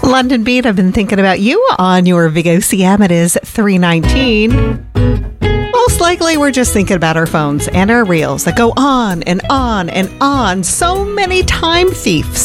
London Beat, I've been thinking about you on your VOCM. It is 3:19. Most likely we're just thinking about our phones and our reels that go on and on and on. So many time thieves